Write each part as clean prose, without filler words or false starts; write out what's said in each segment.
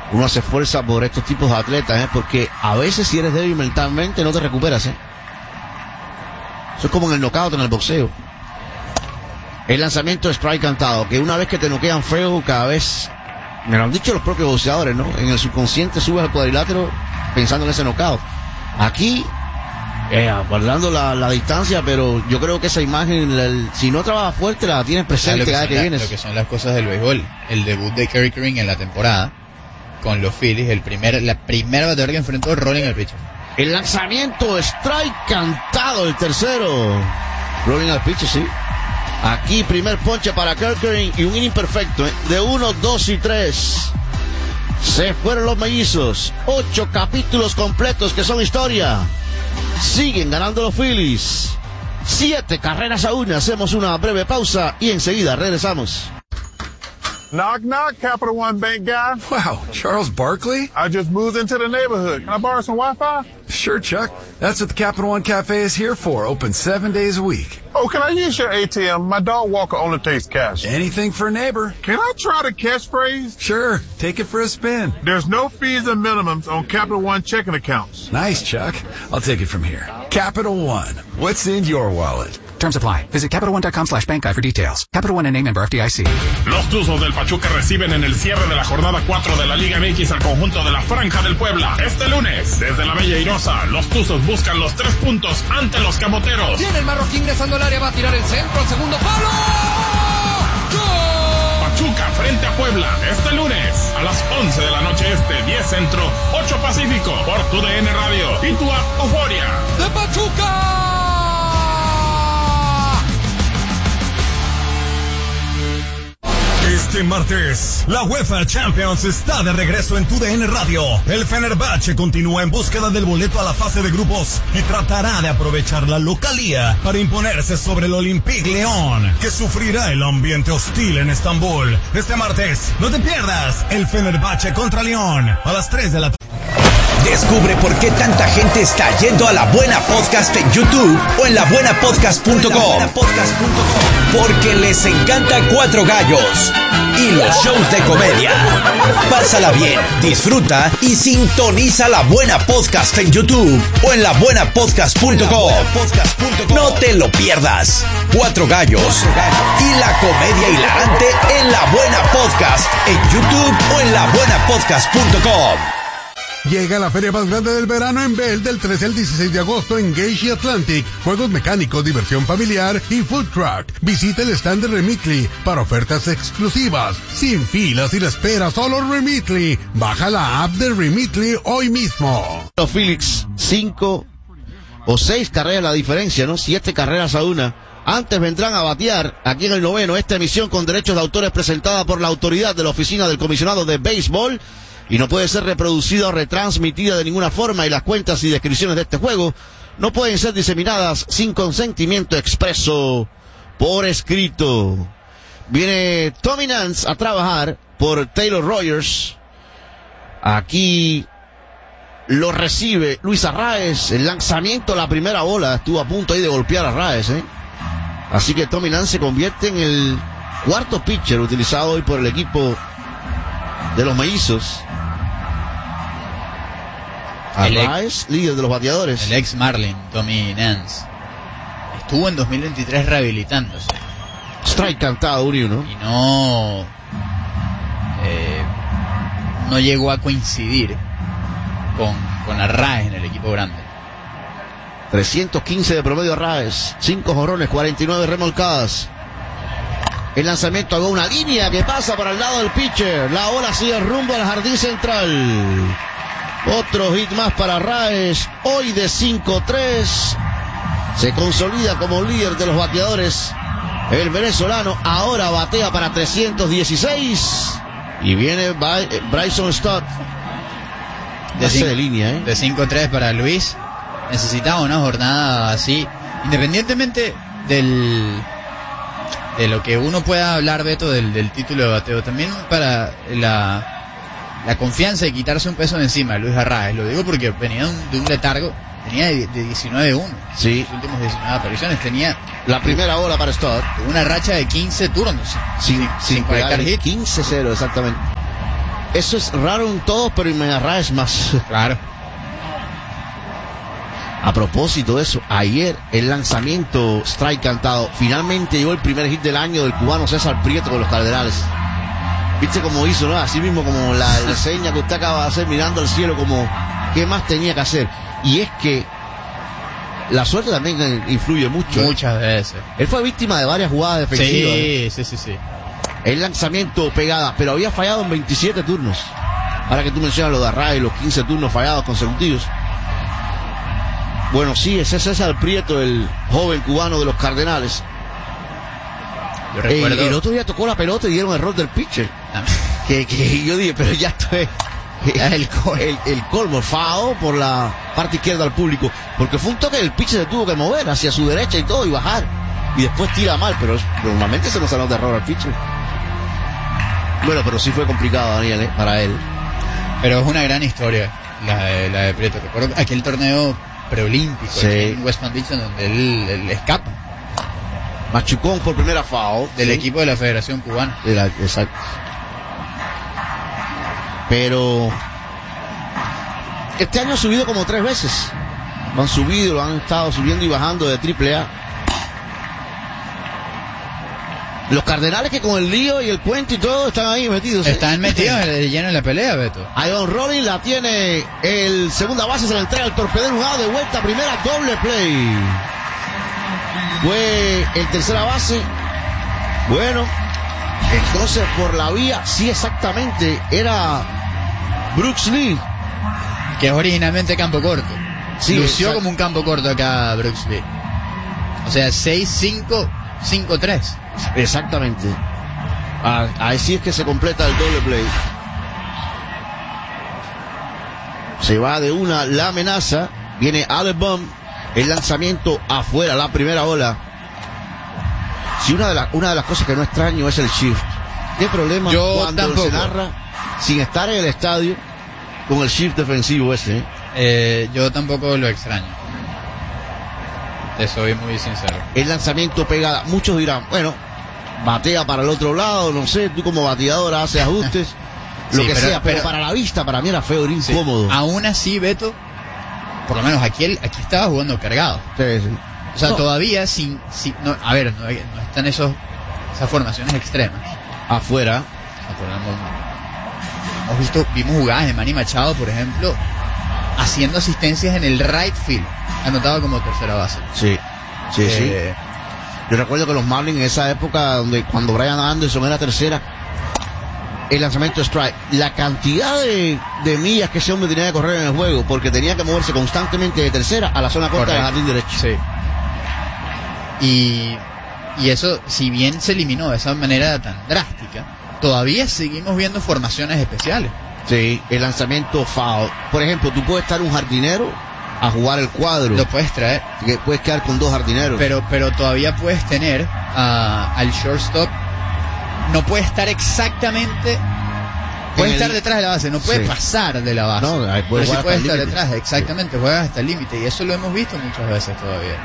uno se esfuerza por estos tipos de atletas, porque a veces si eres débil mentalmente no te recuperas, Eso es como en el knockout en el boxeo. El lanzamiento de strike cantado, que una vez que te noquean feo, cada vez, me lo han dicho los propios boxeadores, ¿no? En el subconsciente subes al cuadrilátero pensando en ese knockout. Aquí, guardando la distancia, pero yo creo que esa imagen, si no trabajas fuerte, la tienes presente cada vez que vienes. Lo que son las cosas del béisbol. El debut de Kerry King en la temporada con los Phillies, la primera bateadora que enfrentó Rolling al pitcher. El lanzamiento, strike cantado, el tercero. Rolling al pitcher, sí. Aquí primer ponche para Kerry y un inning perfecto, de 1, 2 y 3. Se fueron los mellizos. 8 capítulos completos que son historia. Siguen ganando los Phillies. 7 carreras a 1. Hacemos una breve pausa y enseguida regresamos. Knock, knock, Capital One Bank guy. Wow, Charles Barkley? I just moved into the neighborhood. Can I borrow some Wi-Fi? Sure, Chuck. That's what the Capital One Cafe is here for. Open 7 days a week. Oh, can I use your ATM? My dog Walker only takes cash. Anything for a neighbor. Can I try the catchphrase? Sure, take it for a spin. There's no fees and minimums on Capital One checking accounts. Nice, Chuck. I'll take it from here. Capital One. What's in your wallet? Terms apply. Visit CapitalOne.com/bankguy for details. Capital One and a member FDIC. Los Tuzos del Pachuca reciben en el cierre de la jornada 4 de la Liga MX al conjunto de la Franja del Puebla. Este lunes, desde la Bella Airosa, los Tuzos buscan los 3 puntos ante los Camoteros. Tiene el Marroquín ingresando al área, va a tirar el centro al segundo palo. ¡Gol! Pachuca frente a Puebla, este lunes, a las 11 de la noche este, 10 centro, 8 pacífico, por tu DN Radio y tu app Euforia. ¡De Pachuca! Este martes, la UEFA Champions está de regreso en tu DN Radio. El Fenerbahce continúa en búsqueda del boleto a la fase de grupos y tratará de aprovechar la localía para imponerse sobre el Olympique Lyon, que sufrirá el ambiente hostil en Estambul. Este martes, no te pierdas el Fenerbahce contra Lyon a las 3 de la tarde. Descubre por qué tanta gente está yendo a La Buena Podcast en YouTube o en labuenapodcast.com. Porque les encanta Cuatro Gallos y los shows de comedia. Pásala bien, disfruta y sintoniza La Buena Podcast en YouTube o en labuenapodcast.com. No te lo pierdas. Cuatro Gallos y la comedia hilarante en La Buena Podcast en YouTube o en labuenapodcast.com. Llega la feria más grande del verano en Bell del 13 al 16 de agosto en Gage y Atlantic. Juegos mecánicos, diversión familiar y food truck. Visita el stand de Remitly para ofertas exclusivas. Sin filas y la espera, solo Remitly. Baja la app de Remitly hoy mismo. Los Phillies, 5 o 6 carreras la diferencia, ¿no? 7 carreras a 1. Antes vendrán a batear aquí en el noveno. Esta emisión con derechos de autor es presentada por la autoridad de la Oficina del Comisionado de Béisbol y no puede ser reproducida o retransmitida de ninguna forma, y las cuentas y descripciones de este juego no pueden ser diseminadas sin consentimiento expreso por escrito. Viene Tommy Nance a trabajar por Taylor Rogers. Aquí lo recibe Luis Arraez. El lanzamiento, la primera bola, estuvo a punto ahí de golpear a Arraez, Así que Tommy Nance se convierte en el cuarto pitcher utilizado hoy por el equipo de los mellizos. Arraez, líder de los bateadores. El ex Marlin, Tommy Nance, estuvo en 2023 rehabilitándose. Strike cantado, 1-1. Y no llegó a coincidir con Arraez en el equipo grande. 315 de promedio Arraez, 5 jonrones, 49 remolcadas. El lanzamiento hago una línea que pasa para el lado del pitcher. La bola sigue rumbo al jardín central. Otro hit más para Arraez, hoy de 5-3. Se consolida como líder de los bateadores. El venezolano ahora batea para 316. Y viene Bryson Stott. De línea, De 5-3 para Luis. Necesitaba una jornada así. Independientemente de lo que uno pueda hablar, Beto, del título de bateo. También para la confianza de quitarse un peso de encima, Luis Arraez. Lo digo porque venía de un letargo. Tenía de 19-1. Sí. Los últimos 19 apariciones. Tenía la primera bola para Stott. Una racha de 15 turnos. Sin conectar hit. 15-0, exactamente. Eso es raro en todos, pero en Mega Raw es más. Claro. A propósito de eso, ayer el lanzamiento strike cantado, finalmente llegó el primer hit del año del cubano César Prieto con los Cardenales. ¿Viste cómo hizo, no? Así mismo como la seña que usted acaba de hacer mirando al cielo, como ¿qué más tenía que hacer? Y es que la suerte también influye mucho. Muchas veces. Él fue víctima de varias jugadas defensivas. Sí. El lanzamiento pegada, pero había fallado en 27 turnos. Ahora que tú mencionas lo de Arraez, los 15 turnos fallados consecutivos. Bueno, sí, ese es César Prieto, el joven cubano de los Cardenales. Yo recuerdo... el otro día tocó la pelota y dieron error del pitcher. Que yo dije, pero ya esto es el colmo, FAO por la parte izquierda al público. Porque fue un toque, el pitcher se tuvo que mover hacia su derecha y todo y bajar. Y después tira mal, pero normalmente se nos salió de error al pitcher. Bueno, pero sí fue complicado, Daniel, para él. Pero es una gran historia la de Prieto. Recuerdo aquel torneo preolímpico en West Palm Beach donde él escapa. Machucón por primera FAO del equipo de la Federación Cubana. Exacto. Pero este año ha subido como 3 veces. Lo han subido, lo han estado subiendo y bajando de AAA. Los Cardenales que con el lío y el cuento y todo están ahí metidos. Están metidos lleno en la pelea, Beto. Ivan Rollins la tiene el segunda base, se la entrega al torpedero, jugado de vuelta, primera, doble play. Fue el tercera base. Bueno, entonces por la vía, sí, exactamente, era Brooks Lee. Que es originalmente campo corto. Sí, lució como un campo corto acá Brooks Lee. O sea, 6-5, 5-3. Exactamente. Así es que se completa el doble play. Se va de una la amenaza. Viene Alex Baum. El lanzamiento afuera, la primera ola. Si una de las cosas que no extraño es el shift. ¿Qué problema cuando tampoco se narra sin estar en el estadio con el shift defensivo ese? Yo tampoco lo extraño. Te soy muy sincero. El lanzamiento pegada. Muchos dirán, bueno, batea para el otro lado, no sé, tú como bateador haces ajustes, lo que sea, pero para la vista, para mí era feo, era incómodo. Aún así, Beto, por lo menos aquí estaba jugando cargado. Sí. O sea, todavía no están esas formaciones extremas. Afuera. Vimos jugadas de Manny Machado, por ejemplo, haciendo asistencias en el right field, anotado como tercera base. Sí. Yo recuerdo que los Marlins en esa época, cuando Brian Anderson era tercera, el lanzamiento strike, la cantidad de millas que ese hombre tenía que correr en el juego, porque tenía que moverse constantemente de tercera a la zona corta del jardín derecho. Sí. Y eso, si bien se eliminó de esa manera tan drástica, todavía seguimos viendo formaciones especiales. Sí, el lanzamiento foul. Por ejemplo, tú puedes estar un jardinero a jugar el cuadro. Lo puedes traer. Puedes quedar con 2 jardineros. Pero todavía puedes tener al shortstop. No puede estar exactamente. Puede estar detrás de la base, no puede pasar de la base. No, pero sí puede estar detrás, exactamente, juega hasta el límite. Y eso lo hemos visto muchas veces todavía.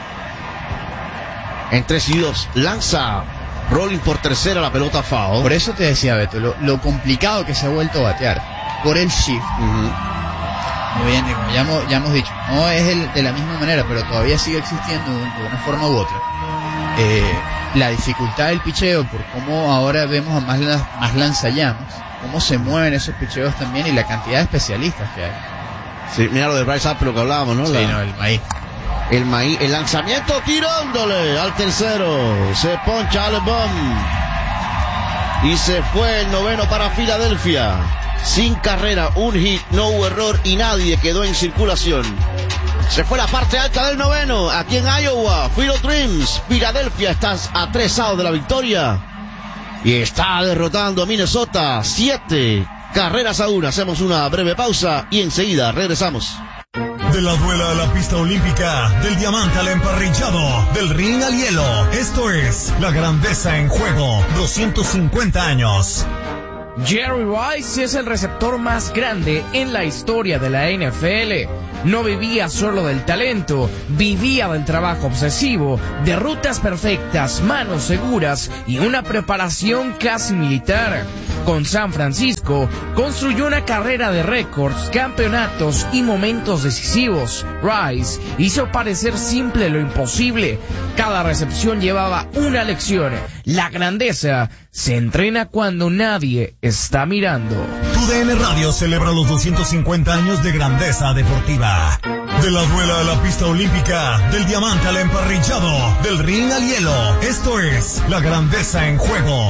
En 3-2, lanza Rolling por tercera, la pelota foul. Por eso te decía, Beto, lo complicado que se ha vuelto a batear por el shift. Muy bien, ya hemos dicho, no es de la misma manera, pero todavía sigue existiendo de una forma u otra. La dificultad del picheo, por cómo ahora vemos a más lanzallamas, cómo se mueven esos picheos también y la cantidad de especialistas que hay. Sí, mira lo de Bryce Harper, lo que hablábamos, ¿no? Sí, el maíz. El lanzamiento tirándole al tercero. Se poncha Alex Baum. Y se fue el noveno para Filadelfia. Sin carrera, un hit, no hubo error y nadie quedó en circulación. Se fue la parte alta del noveno. Aquí en Iowa, Field of Dreams. Filadelfia está a 3 outs de la victoria. Y está derrotando a Minnesota 7-1. Hacemos una breve pausa y enseguida regresamos. De la duela a la pista olímpica, del diamante al emparrillado, del ring al hielo. Esto es La Grandeza en Juego, 250 años. Jerry Rice es el receptor más grande en la historia de la NFL. No vivía solo del talento, vivía del trabajo obsesivo, de rutas perfectas, manos seguras y una preparación casi militar. Con San Francisco, construyó una carrera de récords, campeonatos y momentos decisivos. Rice hizo parecer simple lo imposible. Cada recepción llevaba una lección. La grandeza se entrena cuando nadie está mirando. TUDN Radio celebra los 250 años de grandeza deportiva. De la duela a la pista olímpica, del diamante al emparrillado, del ring al hielo. Esto es La Grandeza en Juego,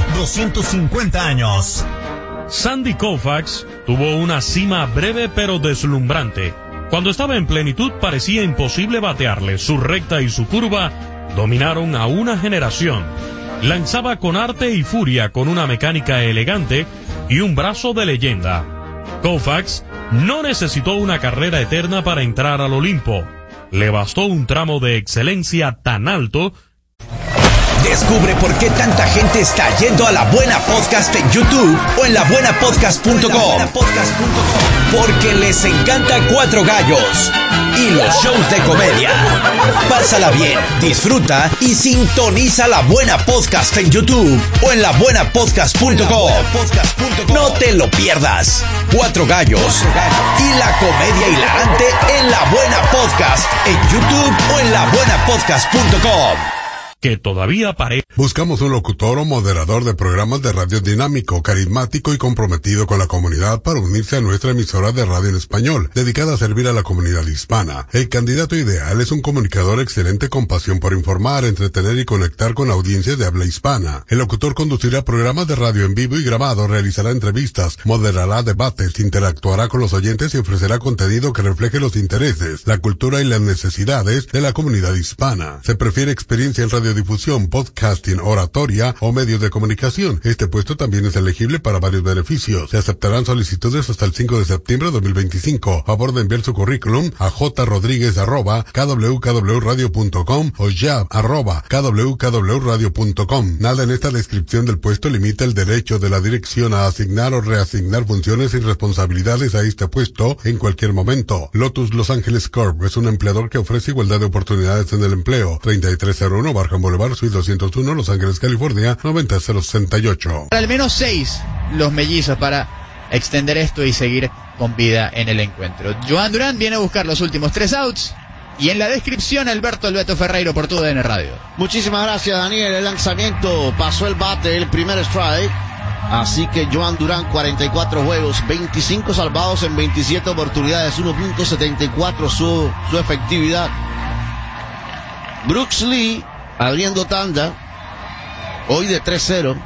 250 años. Sandy Koufax tuvo una cima breve pero deslumbrante. Cuando estaba en plenitud parecía imposible batearle. Su recta y su curva dominaron a una generación. Lanzaba con arte y furia, con una mecánica elegante y un brazo de leyenda. Koufax no necesitó una carrera eterna para entrar al Olimpo. Le bastó un tramo de excelencia tan alto. Descubre por qué tanta gente está yendo a La Buena Podcast en YouTube o en labuenapodcast.com. Porque les encanta Cuatro Gallos y los shows de comedia. Pásala bien, disfruta y sintoniza La Buena Podcast en YouTube o en labuenapodcast.com. No te lo pierdas. Cuatro Gallos y la comedia hilarante en La Buena Podcast en YouTube o en labuenapodcast.com. Que todavía parece. Buscamos un locutor o moderador de programas de radio dinámico, carismático y comprometido con la comunidad para unirse a nuestra emisora de radio en español, dedicada a servir a la comunidad hispana. El candidato ideal es un comunicador excelente con pasión por informar, entretener y conectar con audiencias de habla hispana. El locutor conducirá programas de radio en vivo y grabado, realizará entrevistas, moderará debates, interactuará con los oyentes y ofrecerá contenido que refleje los intereses, la cultura y las necesidades de la comunidad hispana. Se prefiere experiencia en radiodifusión, podcasting, oratoria o medios de comunicación. Este puesto también es elegible para varios beneficios. Se aceptarán solicitudes hasta el 5 de septiembre de 2025. Favor de enviar su currículum a jrodriguez@kwkwradio.com o jab@kwkwradio.com. Nada en esta descripción del puesto limita el derecho de la dirección a asignar o reasignar funciones y responsabilidades a este puesto en cualquier momento. Lotus Los Ángeles Corp es un empleador que ofrece igualdad de oportunidades en el empleo. 3301 Barham Boulevard, Suite 201, Los Ángeles, California, 90068. Al menos 6 los mellizos para extender esto y seguir con vida en el encuentro. Joan Durán viene a buscar los últimos 3 outs. Y en la descripción, Alberto El Beto Ferreiro por TUDN Radio. Muchísimas gracias, Daniel. El lanzamiento pasó el bate, el primer strike. Así que Joan Durán, 44 juegos, 25 salvados en 27 oportunidades, 1.74 su efectividad. Brooks Lee abriendo tanda, hoy de 3-0.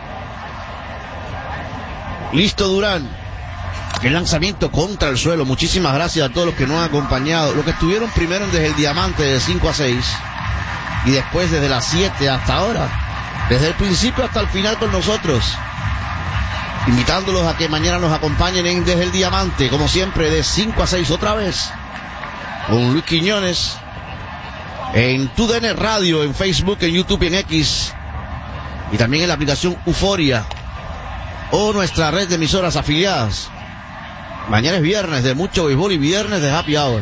Listo Durán. El lanzamiento contra el suelo. Muchísimas gracias a todos los que nos han acompañado, los que estuvieron primero desde el diamante de 5-6 y después desde las 7 hasta ahora, desde el principio hasta el final con nosotros, invitándolos a que mañana nos acompañen en Desde el Diamante, como siempre, de 5-6 otra vez, con Luis Quiñones, en TUDN Radio, en Facebook, en YouTube y en X, y también en la aplicación Euforia o nuestra red de emisoras afiliadas. Mañana es viernes de mucho béisbol y viernes de happy hour.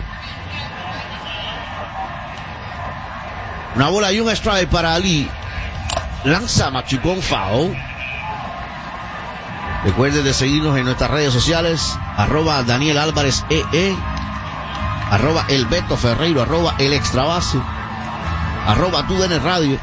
Una bola y un strike para Ali. Lanza machucón foul. Recuerden de seguirnos en nuestras redes sociales, @Daniel Álvarez EE, @El Beto Ferreiro, @El Extrabase, @TUDN Radio.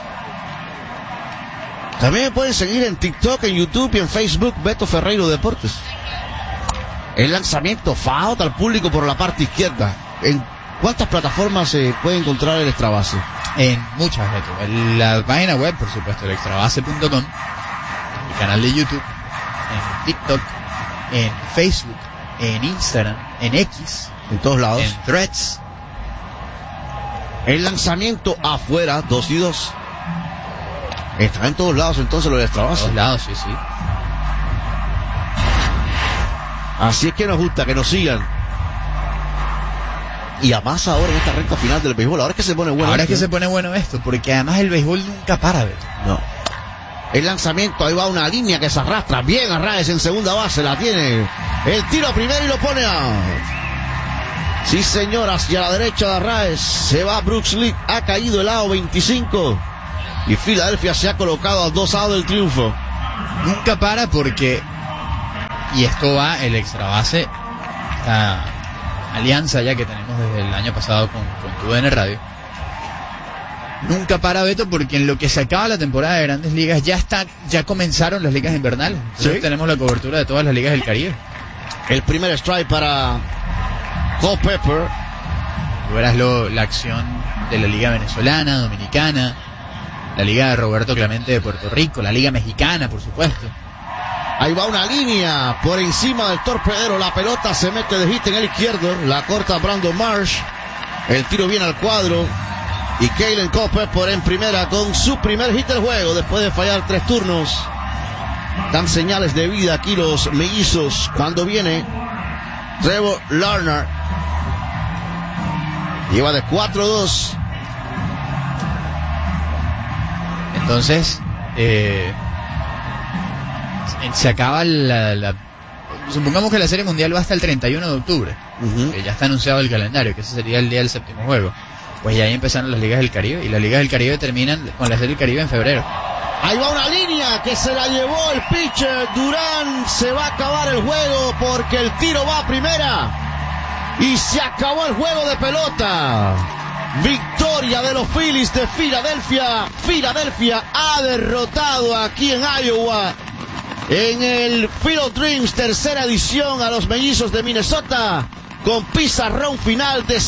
También me pueden seguir en TikTok, en YouTube y en Facebook, Beto Ferreiro Deportes. El lanzamiento foul al público por la parte izquierda. ¿En cuántas plataformas se puede encontrar el Extrabase? En muchas, Beto. En la página web, por supuesto, el extrabase.com, el canal de YouTube, en TikTok, en Facebook, en Instagram, en X, en todos lados, en Threads. El lanzamiento afuera, 2-2. Está en todos lados entonces lo de Extrabase. En todos lados, sí, sí. Así es que nos gusta que nos sigan. Y además ahora en esta recta final del béisbol, ahora es que se pone bueno. Ahora es que se pone bueno esto, porque además el béisbol nunca para, Beto. No. El lanzamiento, ahí va una línea que se arrastra. Bien Arraez en segunda base, la tiene. El tiro primero y lo pone out. Sí, señor, hacia la derecha de Arraez. Se va Brooks Lee, ha caído el out 25. Y Filadelfia se ha colocado a 2 outs del triunfo. Nunca para porque, y esto va el extra base, alianza ya que tenemos desde el año pasado con TUDN Radio. Nunca para, Beto, porque en lo que se acaba la temporada de Grandes Ligas ya comenzaron las ligas invernales. ¿Sí? Tenemos la cobertura de todas las ligas del Caribe. El primer strike para Culpepper. Tú verás la acción de la liga venezolana, dominicana, la liga de Roberto Clemente de Puerto Rico, la liga mexicana, por supuesto. Ahí va una línea por encima del torpedero. La pelota se mete de hit en el izquierdo. La corta Brandon Marsh. El tiro viene al cuadro. Y Kalen Culpepper en primera con su primer hit del juego después de fallar 3 turnos. Dan señales de vida aquí los mellizos cuando viene Trevor Larnard. Lleva de 4-2. Entonces, se acaba supongamos que la Serie Mundial va hasta el 31 de octubre. Que ya está anunciado el calendario, que ese sería el día del 7º juego. Pues ya ahí empezaron las ligas del Caribe, y las ligas del Caribe terminan con la Serie del Caribe en febrero. Ahí va una línea que se la llevó el pitcher Durán. Se va a acabar el juego porque el tiro va a primera. Y se acabó el juego de pelota. Victoria de los Phillies de Filadelfia. Filadelfia ha derrotado aquí en Iowa, en el Field of Dreams, tercera edición, a los mellizos de Minnesota, con pizarrón final de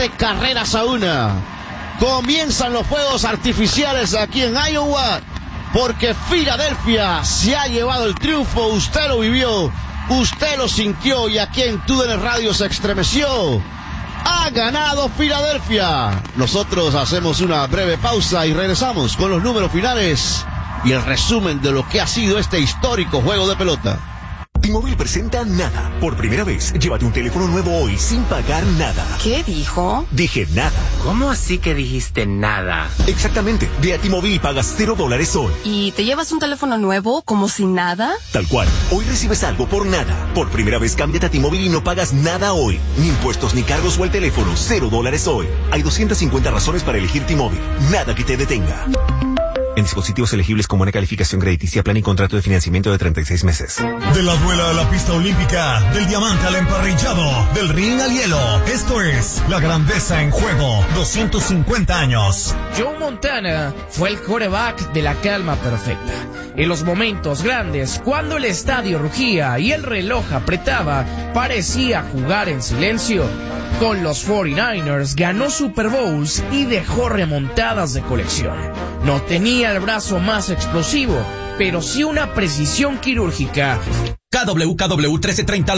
7-1. Comienzan los fuegos artificiales aquí en Iowa, porque Filadelfia se ha llevado el triunfo. Usted lo vivió, usted lo sintió, y aquí en TUDN Radio se estremeció. Ha ganado Filadelfia. Nosotros hacemos una breve pausa y regresamos con los números finales y el resumen de lo que ha sido este histórico juego de pelota. T-Mobile presenta Nada. Por primera vez, llévate un teléfono nuevo hoy sin pagar nada. ¿Qué dijo? Dije nada. ¿Cómo así que dijiste nada? Exactamente. Ve a T-Mobile y pagas $0 hoy. ¿Y te llevas un teléfono nuevo como sin nada? Tal cual. Hoy recibes algo por nada. Por primera vez, cámbiate a T-Mobile y no pagas nada hoy. Ni impuestos, ni cargos o el teléfono. $0 hoy. Hay 250 razones para elegir T-Mobile. Nada que te detenga. En dispositivos elegibles con buena calificación crediticia, plan y contrato de financiamiento de 36 meses. De la duela a la pista olímpica, del diamante al emparrillado, del ring al hielo. Esto es La Grandeza en Juego, 250 años. Joe Montana fue el quarterback de la calma perfecta. En los momentos grandes, cuando el estadio rugía y el reloj apretaba, parecía jugar en silencio. Con los 49ers ganó Super Bowls y dejó remontadas de colección. No tenía el brazo más explosivo, pero sí una precisión quirúrgica. KWKW 1330